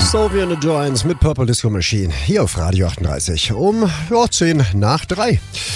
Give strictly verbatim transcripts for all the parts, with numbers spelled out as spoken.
Sophie and the Giants mit Purple Disco Machine hier auf Radio achtunddreißig um ja, zehn nach drei.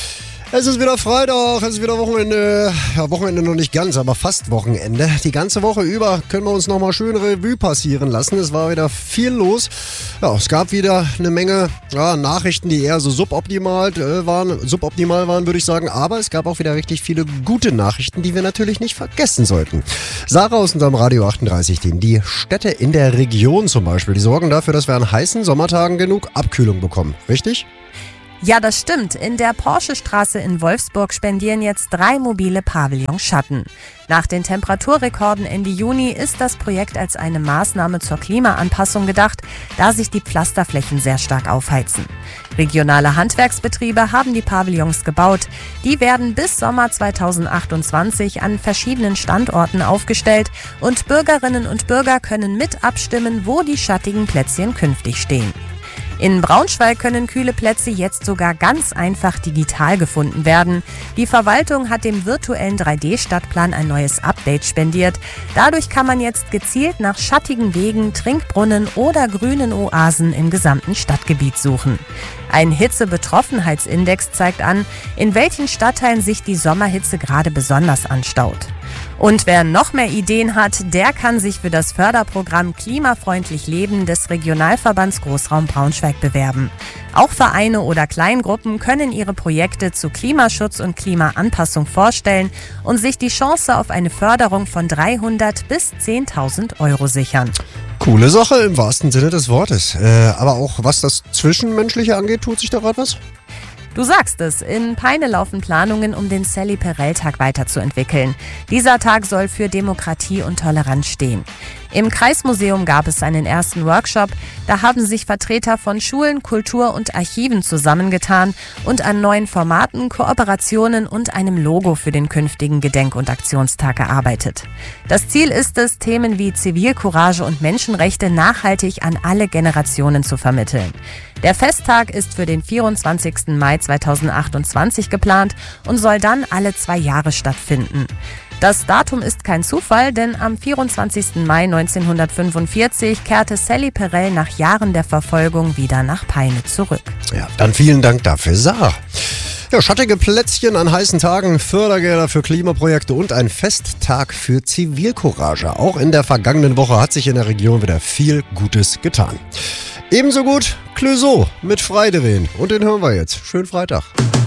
Es ist wieder Freitag, es ist wieder Wochenende, ja Wochenende noch nicht ganz, aber fast Wochenende. Die ganze Woche über können wir uns nochmal schön Revue passieren lassen. Es war wieder viel los. Ja, es gab wieder eine Menge ja, Nachrichten, die eher so suboptimal äh, waren, suboptimal waren, würde ich sagen. Aber es gab auch wieder richtig viele gute Nachrichten, die wir natürlich nicht vergessen sollten. Sarah aus unserem Radio achtunddreißig Team, die Städte in der Region zum Beispiel, die sorgen dafür, dass wir an heißen Sommertagen genug Abkühlung bekommen. Richtig? Ja, das stimmt. In der Porsche-Straße in Wolfsburg spendieren jetzt drei mobile Pavillons Schatten. Nach den Temperaturrekorden Ende Juni ist das Projekt als eine Maßnahme zur Klimaanpassung gedacht, da sich die Pflasterflächen sehr stark aufheizen. Regionale Handwerksbetriebe haben die Pavillons gebaut. Die werden bis Sommer zweitausendachtundzwanzig an verschiedenen Standorten aufgestellt und Bürgerinnen und Bürger können mit abstimmen, wo die schattigen Plätzchen künftig stehen. In Braunschweig können kühle Plätze jetzt sogar ganz einfach digital gefunden werden. Die Verwaltung hat dem virtuellen drei D Stadtplan ein neues Update spendiert. Dadurch kann man jetzt gezielt nach schattigen Wegen, Trinkbrunnen oder grünen Oasen im gesamten Stadtgebiet suchen. Ein Hitzebetroffenheitsindex zeigt an, in welchen Stadtteilen sich die Sommerhitze gerade besonders anstaut. Und wer noch mehr Ideen hat, der kann sich für das Förderprogramm Klimafreundlich Leben des Regionalverbands Großraum Braunschweig bewerben. Auch Vereine oder Kleingruppen können ihre Projekte zu Klimaschutz und Klimaanpassung vorstellen und sich die Chance auf eine Förderung von dreihundert bis zehntausend Euro sichern. Coole Sache im wahrsten Sinne des Wortes. Äh, aber auch was das Zwischenmenschliche angeht, tut sich da gerade was? Du sagst es, in Peine laufen Planungen, um den Sally-Perel-Tag weiterzuentwickeln. Dieser Tag soll für Demokratie und Toleranz stehen. Im Kreismuseum gab es einen ersten Workshop. Da haben sich Vertreter von Schulen, Kultur und Archiven zusammengetan und an neuen Formaten, Kooperationen und einem Logo für den künftigen Gedenk- und Aktionstag gearbeitet. Das Ziel ist es, Themen wie Zivilcourage und Menschenrechte nachhaltig an alle Generationen zu vermitteln. Der Festtag ist für den vierundzwanzigsten Mai zweitausendachtundzwanzig geplant und soll dann alle zwei Jahre stattfinden. Das Datum ist kein Zufall, denn am vierundzwanzigsten Mai neunzehnhundertfünfundvierzig kehrte Sally Perel nach Jahren der Verfolgung wieder nach Peine zurück. Ja, dann vielen Dank dafür, Sarah. Ja, schattige Plätzchen an heißen Tagen, Fördergelder für Klimaprojekte und ein Festtag für Zivilcourage. Auch in der vergangenen Woche hat sich in der Region wieder viel Gutes getan. Ebenso gut Clouseau mit Freidrehen. Und den hören wir jetzt. Schönen Freitag.